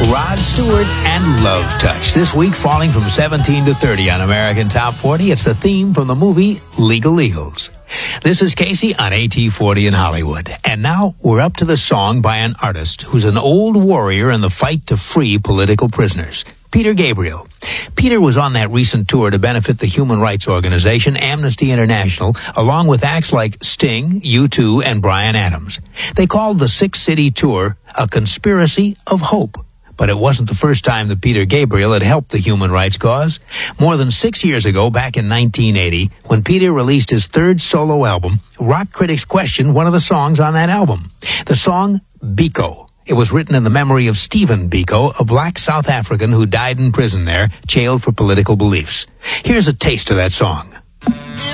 Rod Stewart and Love Touch. This week, falling from 17 to 30 on American Top 40. It's the theme from the movie Legal Eagles. This is Casey on AT40 in Hollywood. And now we're up to the song by an artist who's an old warrior in the fight to free political prisoners. Peter Gabriel. Peter was on that recent tour to benefit the human rights organization Amnesty International, along with acts like Sting, U2, and Bryan Adams. They called the six-city tour a conspiracy of hope. But it wasn't the first time that Peter Gabriel had helped the human rights cause. More than 6 years ago, back in 1980, when Peter released his third solo album, rock critics questioned one of the songs on that album. The song, Biko. It was written in the memory of Stephen Biko, a black South African who died in prison there, jailed for political beliefs. Here's a taste of that song.